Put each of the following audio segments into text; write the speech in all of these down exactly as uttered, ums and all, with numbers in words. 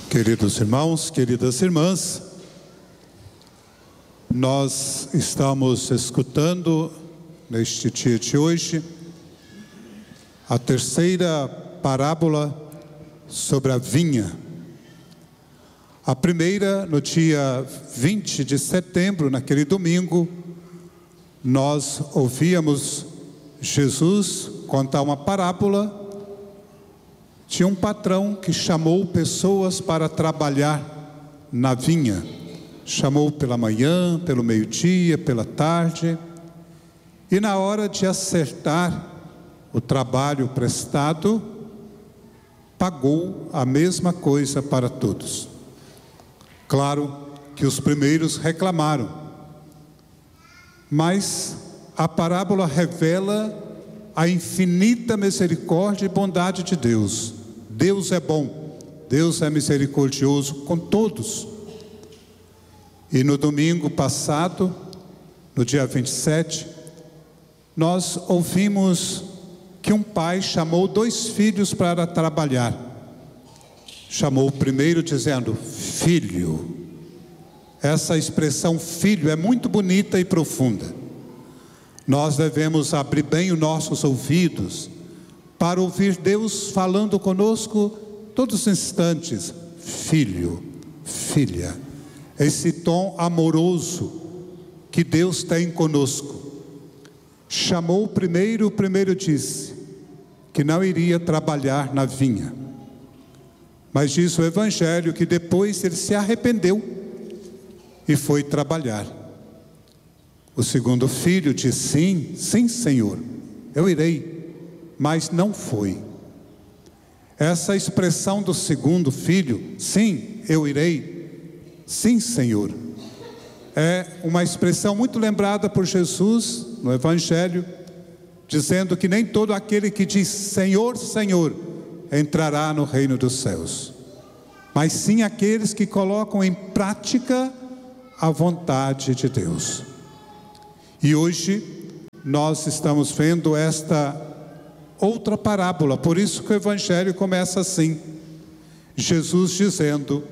Queridos irmãos, queridas irmãs, nós estamos escutando neste dia de hoje a terceira parábola sobre a vinha. A primeira, no dia vinte de setembro, naquele domingo, nós ouvíamos Jesus contar uma parábola. Tinha um patrão que chamou pessoas para trabalhar na vinha. Chamou pela manhã, pelo meio-dia, pela tarde. E na hora de acertar o trabalho prestado, pagou a mesma coisa para todos. Claro que os primeiros reclamaram, mas a parábola revela a infinita misericórdia e bondade de Deus. Deus é bom, Deus é misericordioso com todos. E no domingo passado, no dia vinte e sete, nós ouvimos que um pai chamou dois filhos para trabalhar. Chamou o primeiro dizendo, filho. Essa expressão filho é muito bonita e profunda. Nós devemos abrir bem os nossos ouvidos para ouvir Deus falando conosco todos os instantes. Filho, filha. Esse tom amoroso que Deus tem conosco. Chamou o primeiro, o primeiro disse que não iria trabalhar na vinha. Mas diz o Evangelho que depois ele se arrependeu e foi trabalhar. O segundo filho disse, sim, sim, Senhor, eu irei, mas não foi. Essa expressão do segundo filho, sim, eu irei, sim, Senhor, é uma expressão muito lembrada por Jesus no Evangelho, dizendo que nem todo aquele que diz Senhor, Senhor, entrará no reino dos céus, mas sim aqueles que colocam em prática a vontade de Deus. E hoje nós estamos vendo esta outra parábola, por isso que o Evangelho começa assim, Jesus dizendo,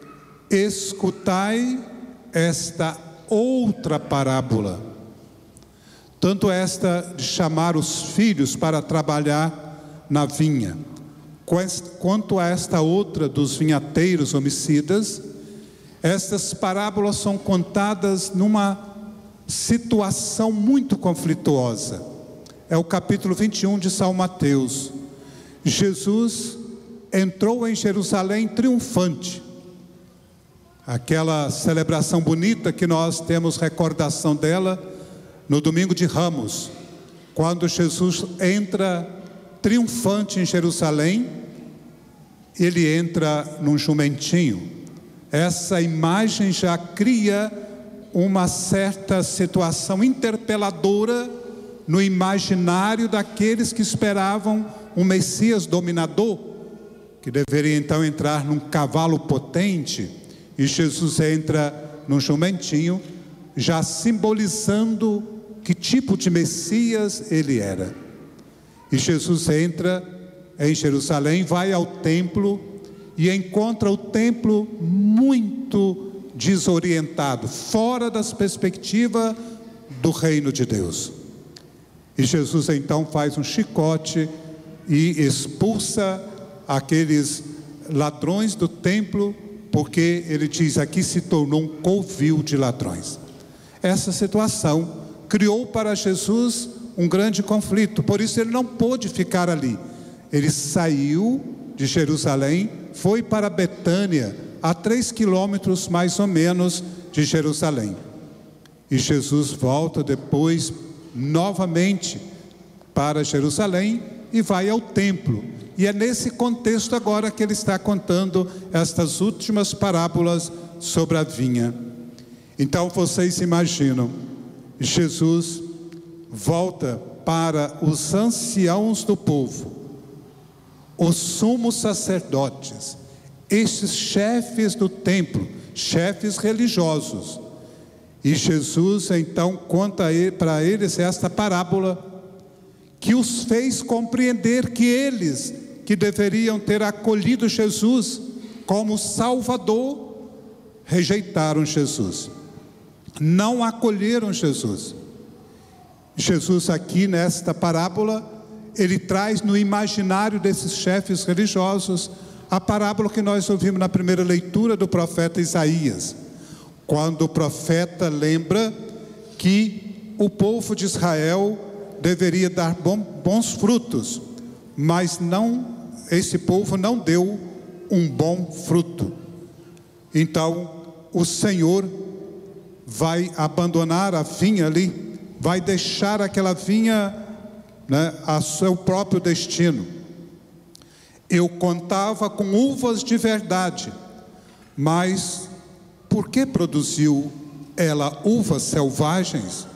escutai esta outra parábola, tanto esta de chamar os filhos para trabalhar na vinha, quanto a esta outra dos vinhateiros homicidas. Estas parábolas são contadas numa situação muito conflituosa. É o capítulo vinte e um de São Mateus. Jesus entrou em Jerusalém triunfante. Aquela celebração bonita que nós temos recordação dela no domingo de Ramos, quando Jesus entra triunfante em Jerusalém, ele entra num jumentinho. Essa imagem já cria uma certa situação interpeladora no imaginário daqueles que esperavam um Messias dominador, que deveria então entrar num cavalo potente, e Jesus entra num jumentinho, já simbolizando que tipo de Messias ele era. E Jesus entra em Jerusalém, vai ao templo e encontra o templo muito desorientado, fora das perspectivas do reino de Deus. E Jesus então faz um chicote e expulsa aqueles ladrões do templo, porque ele diz, aqui se tornou um covil de ladrões. Essa situação criou para Jesus um grande conflito, por isso ele não pôde ficar ali. Ele saiu de Jerusalém, foi para Betânia, a três quilômetros mais ou menos de Jerusalém. E Jesus volta depois novamente para Jerusalém e vai ao templo. E é nesse contexto agora que ele está contando estas últimas parábolas sobre a vinha. Então vocês imaginam, Jesus volta para os anciãos do povo, os sumos sacerdotes, estes chefes do templo, chefes religiosos. E Jesus então conta para eles esta parábola, que os fez compreender que eles, que deveriam ter acolhido Jesus, como Salvador, rejeitaram Jesus, não acolheram Jesus. Jesus aqui nesta parábola, ele traz no imaginário desses chefes religiosos a parábola que nós ouvimos na primeira leitura do profeta Isaías, quando o profeta lembra que o povo de Israel deveria dar bons frutos, mas não, esse povo não deu um bom fruto. Então o Senhor vai abandonar a vinha ali, vai deixar aquela vinha, né, a seu próprio destino. Eu contava com uvas de verdade, mas por que produziu ela uvas selvagens?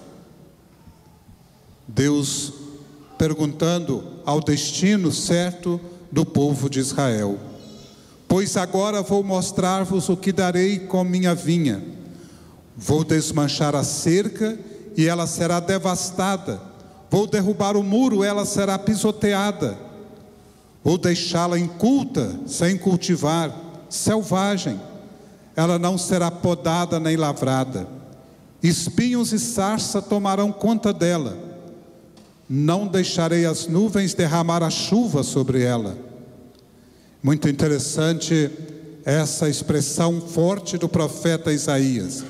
Deus perguntando ao destino certo do povo de Israel. Pois agora vou mostrar-vos o que darei com minha vinha. Vou desmanchar a cerca e ela será devastada. Vou derrubar o muro, ela será pisoteada. Vou deixá-la inculta, sem cultivar, selvagem. Ela não será podada nem lavrada. Espinhos e sarça tomarão conta dela. Não deixarei as nuvens derramar a chuva sobre ela. Muito interessante essa expressão forte do profeta Isaías.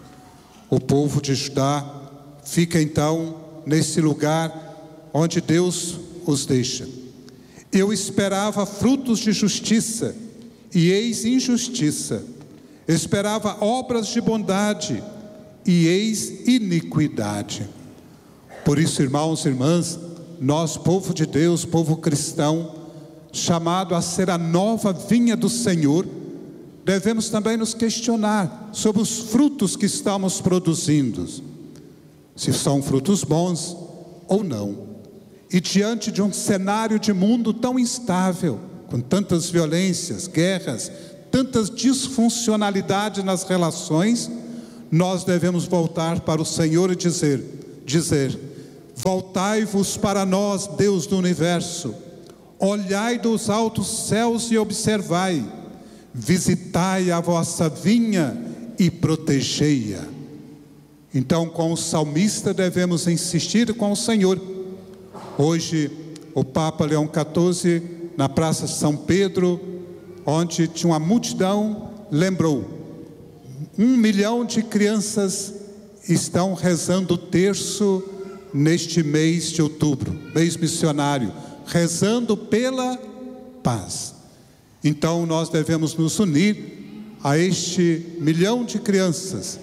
O povo de Judá fica então nesse lugar onde Deus os deixa. Eu esperava frutos de justiça, e eis injustiça. Esperava obras de bondade, e eis iniquidade. Por isso, irmãos e irmãs, nós, povo de Deus, povo cristão, chamado a ser a nova vinha do Senhor, devemos também nos questionar sobre os frutos que estamos produzindo, se são frutos bons ou não. E diante de um cenário de mundo tão instável, com tantas violências, guerras, tantas disfuncionalidades nas relações, nós devemos voltar para o Senhor e dizer, dizer, voltai-vos para nós, Deus do universo, olhai dos altos céus e observai, visitai a vossa vinha e protegei-a. Então, com o salmista devemos insistir com o Senhor. Hoje, o Papa Leão quatorze, na Praça São Pedro, onde tinha uma multidão, lembrou, um milhão de crianças estão rezando o terço neste mês de outubro, mês missionário, rezando pela paz. Então nós devemos nos unir a este milhão de crianças,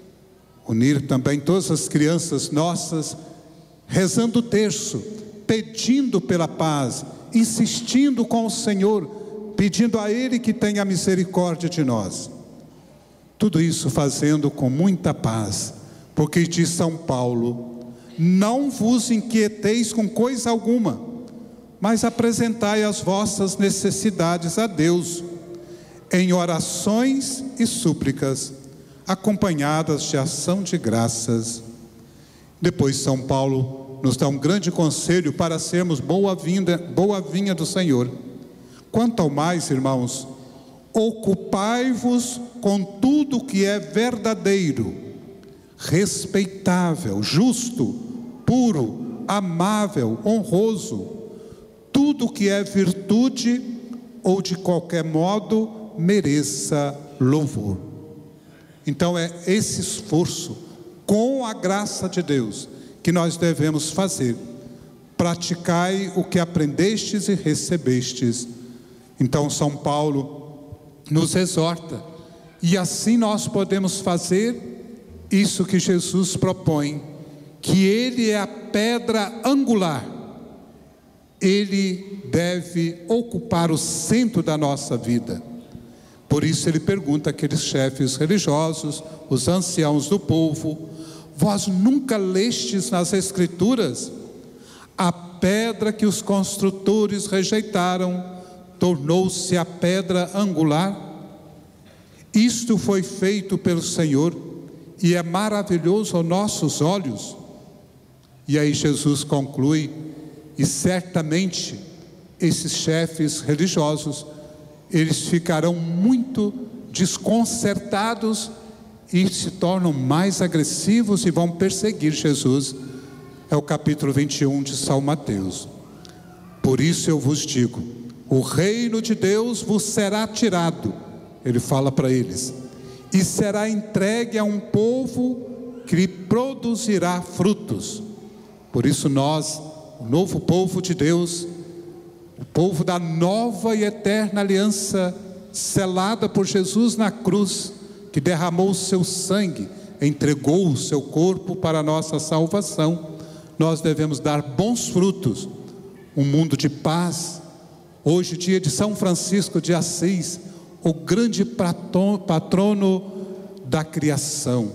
unir também todas as crianças nossas, rezando o terço, pedindo pela paz, insistindo com o Senhor, pedindo a Ele que tenha misericórdia de nós. Tudo isso fazendo com muita paz, porque diz São Paulo, não vos inquieteis com coisa alguma, mas apresentai as vossas necessidades a Deus, em orações e súplicas, acompanhadas de ação de graças. Depois São Paulo nos dá um grande conselho para sermos boa vinda, boa vinha do Senhor. Quanto ao mais, irmãos, ocupai-vos com tudo que é verdadeiro, respeitável, justo, puro, amável, honroso, tudo que é virtude ou de qualquer modo mereça louvor. Então é esse esforço, com a graça de Deus, que nós devemos fazer. Praticai o que aprendestes e recebestes. Então São Paulo nos exorta, e assim nós podemos fazer isso que Jesus propõe, que Ele é a pedra angular, Ele deve ocupar o centro da nossa vida. Por isso Ele pergunta àqueles chefes religiosos, os anciãos do povo, vós nunca lestes nas Escrituras? A pedra que os construtores rejeitaram tornou-se a pedra angular. Isto foi feito pelo Senhor e é maravilhoso aos nossos olhos. E aí Jesus conclui, e certamente esses chefes religiosos eles ficarão muito desconcertados e se tornam mais agressivos e vão perseguir Jesus. É o capítulo vinte e um de São Mateus. Por isso eu vos digo, o reino de Deus vos será tirado, ele fala para eles, e será entregue a um povo que produzirá frutos. Por isso nós, o novo povo de Deus, o povo da nova e eterna aliança, selada por Jesus na cruz, que derramou o seu sangue, entregou o seu corpo para a nossa salvação, nós devemos dar bons frutos, um mundo de paz. Hoje, dia de São Francisco de Assis, o grande patrono da criação,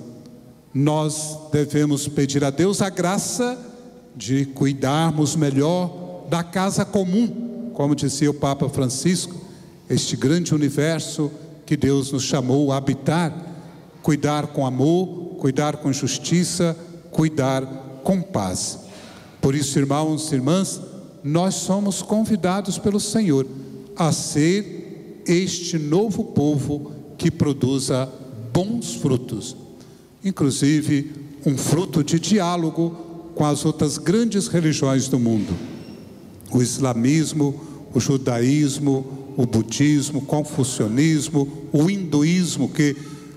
nós devemos pedir a Deus a graça de cuidarmos melhor da casa comum, como dizia o Papa Francisco, este grande universo que Deus nos chamou a habitar, cuidar com amor, cuidar com justiça, cuidar com paz. Por isso, irmãos e irmãs, nós somos convidados pelo Senhor a ser este novo povo que produza bons frutos, inclusive um fruto de diálogo com as outras grandes religiões do mundo, o islamismo, o judaísmo, o budismo, o confucionismo, o hinduísmo, que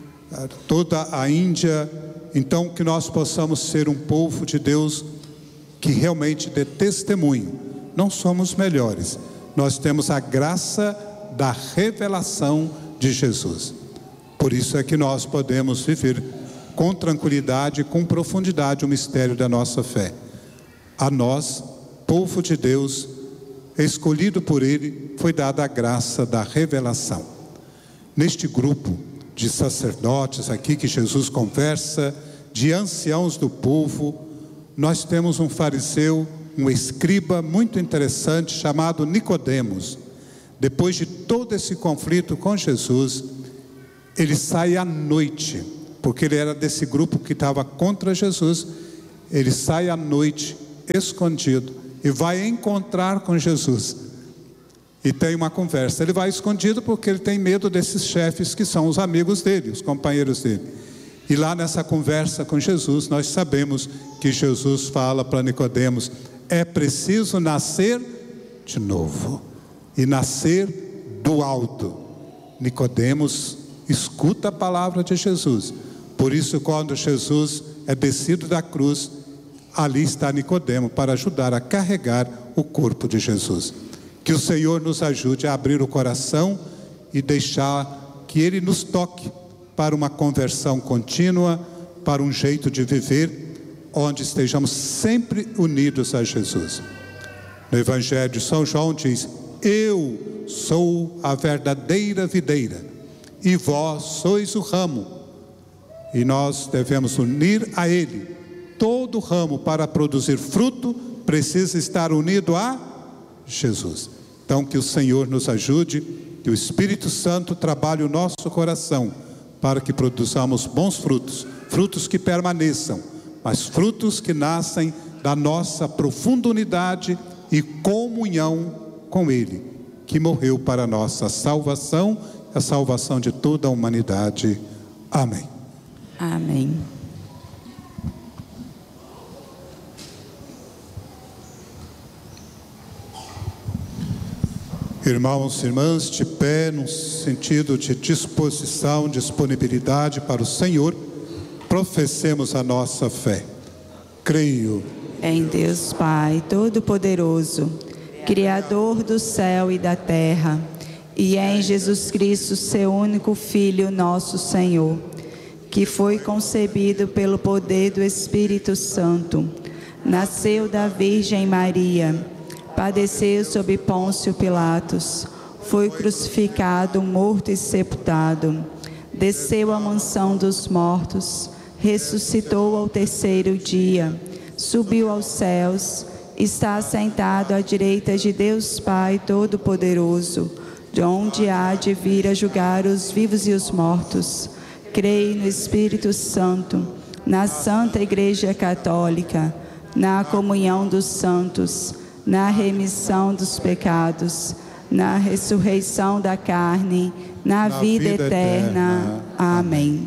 toda a Índia. Então, que nós possamos ser um povo de Deus que realmente dê testemunho. Não somos melhores, nós temos a graça da revelação de Jesus. Por isso é que nós podemos viver com tranquilidade e com profundidade o mistério da nossa fé. A nós, povo de Deus, escolhido por Ele, foi dada a graça da revelação. Neste grupo de sacerdotes aqui que Jesus conversa, de anciãos do povo, nós temos um fariseu, um escriba muito interessante chamado Nicodemos. Depois de todo esse conflito com Jesus, ele sai à noite, porque ele era desse grupo que estava contra Jesus. Ele sai à noite, escondido, e vai encontrar com Jesus, e tem uma conversa. Ele vai escondido porque ele tem medo desses chefes que são os amigos dele, os companheiros dele. E lá nessa conversa com Jesus, nós sabemos que Jesus fala para Nicodemos: é preciso nascer de novo, e nascer do alto. Nicodemos escuta a palavra de Jesus. Por isso, quando Jesus é descido da cruz, ali está Nicodemo para ajudar a carregar o corpo de Jesus. Que o Senhor nos ajude a abrir o coração e deixar que Ele nos toque para uma conversão contínua, para um jeito de viver, onde estejamos sempre unidos a Jesus. No Evangelho de São João diz: eu sou a verdadeira videira, e vós sois o ramo. E nós devemos unir a Ele. Todo ramo, para produzir fruto, precisa estar unido a Jesus. Então, que o Senhor nos ajude, que o Espírito Santo trabalhe o nosso coração, para que produzamos bons frutos, frutos que permaneçam, mas frutos que nascem da nossa profunda unidade e comunhão com Ele, que morreu para a nossa salvação, a salvação de toda a humanidade. Amém. Amém. Irmãos e irmãs, de pé, no sentido de disposição, disponibilidade para o Senhor, professemos a nossa fé. Creio em Deus Pai Todo-Poderoso, Criador do céu e da terra, e em Jesus Cristo, seu único Filho, nosso Senhor, que foi concebido pelo poder do Espírito Santo, nasceu da Virgem Maria, padeceu sob Pôncio Pilatos, foi crucificado, morto e sepultado, desceu à mansão dos mortos, ressuscitou ao terceiro dia, subiu aos céus, está assentado à direita de Deus Pai Todo-Poderoso, de onde há de vir a julgar os vivos e os mortos. Creio no Espírito Santo, na Santa Igreja Católica, na comunhão dos santos, na remissão dos pecados, na ressurreição da carne, na, na vida, vida eterna. eterna. Amém.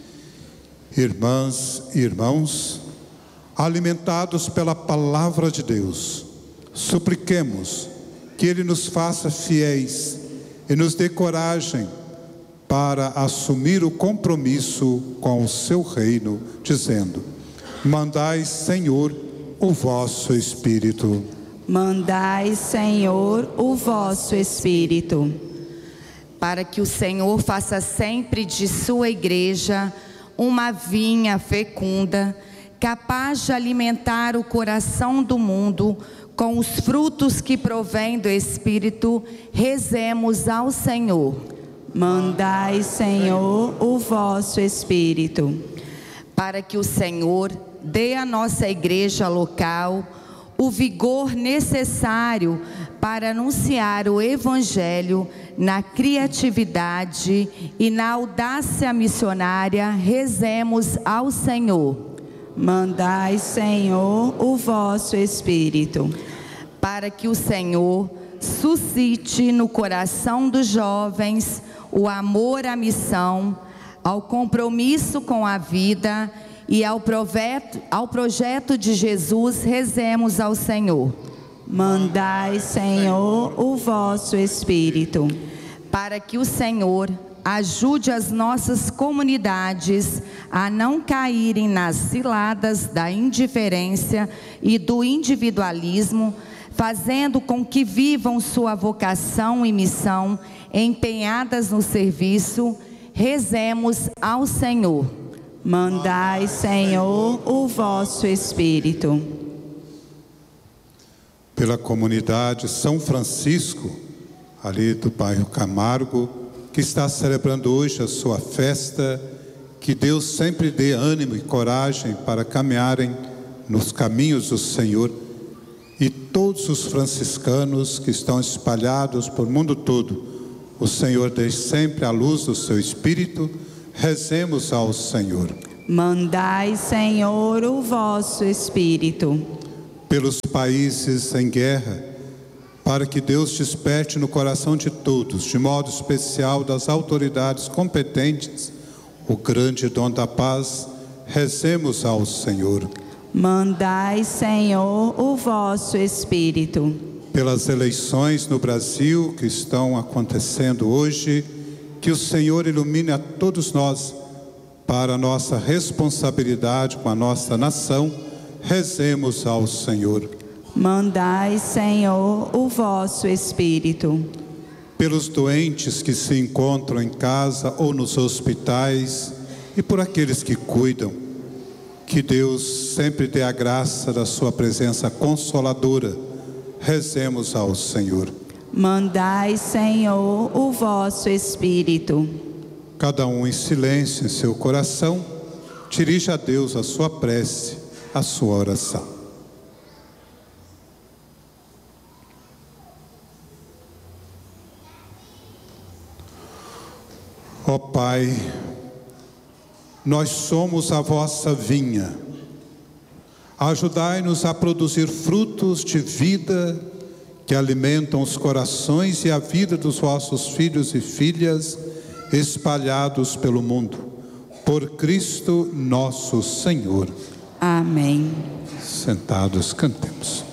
Irmãs e irmãos, alimentados pela palavra de Deus, supliquemos que Ele nos faça fiéis e nos dê coragem para assumir o compromisso com o seu reino, dizendo: mandai, Senhor, o vosso Espírito. Mandai, Senhor, o vosso Espírito. Para que o Senhor faça sempre de sua igreja uma vinha fecunda, capaz de alimentar o coração do mundo com os frutos que provém do Espírito, rezemos ao Senhor. Mandai, Senhor, o vosso Espírito. Para que o Senhor dê à nossa igreja local o vigor necessário para anunciar o Evangelho na criatividade e na audácia missionária, rezemos ao Senhor. Mandai, Senhor, o vosso Espírito. Para que o Senhor suscite no coração dos jovens o amor à missão, ao compromisso com a vida e ao projeto, ao projeto de Jesus, rezemos ao Senhor. Mandai, Senhor, o vosso Espírito. Para que o Senhor ajude as nossas comunidades a não caírem nas ciladas da indiferença e do individualismo, fazendo com que vivam sua vocação e missão empenhadas no serviço, rezemos ao Senhor. Mandai, Senhor, o vosso Espírito. Pela comunidade São Francisco, ali do bairro Camargo, que está celebrando hoje a sua festa, que Deus sempre dê ânimo e coragem para caminharem nos caminhos do Senhor, e todos os franciscanos que estão espalhados por mundo todo, o Senhor dê sempre a luz do seu Espírito. Rezemos ao Senhor. Mandai, Senhor, o vosso Espírito. Pelos países em guerra, para que Deus desperte no coração de todos, de modo especial das autoridades competentes, o grande dom da paz, rezemos ao Senhor. Mandai, Senhor, o vosso Espírito. Pelas eleições no Brasil que estão acontecendo hoje, que o Senhor ilumine a todos nós para a nossa responsabilidade com a nossa nação, rezemos ao Senhor. Mandai, Senhor, o vosso Espírito. Pelos doentes que se encontram em casa ou nos hospitais e por aqueles que cuidam, que Deus sempre dê a graça da sua presença consoladora, rezemos ao Senhor. Mandai, Senhor, o vosso Espírito. Cada um em silêncio em seu coração, dirija a Deus a sua prece, a sua oração. Ó Pai, nós somos a vossa vinha. Ajudai-nos a produzir frutos de vida que alimentam os corações e a vida dos vossos filhos e filhas espalhados pelo mundo. Por Cristo nosso Senhor. Amém. Sentados, cantemos.